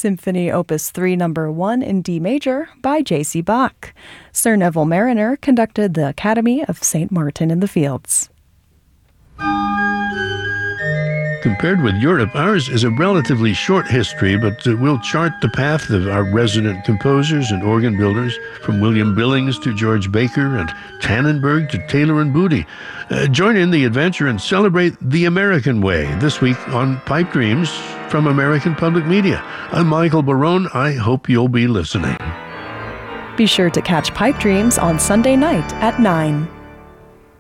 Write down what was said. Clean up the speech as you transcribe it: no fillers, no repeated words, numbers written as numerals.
Symphony Opus 3 No. 1 in D major by J.C. Bach. Sir Neville Marriner conducted the Academy of St. Martin in the Fields. Compared with Europe, ours is a relatively short history, but we'll chart the path of our resident composers and organ builders, from William Billings to George Baker and Tannenberg to Taylor and Booty. Join in the adventure and celebrate the American way this week on Pipe Dreams from American Public Media. I'm Michael Barone. I hope you'll be listening. Be sure to catch Pipe Dreams on Sunday night at 9.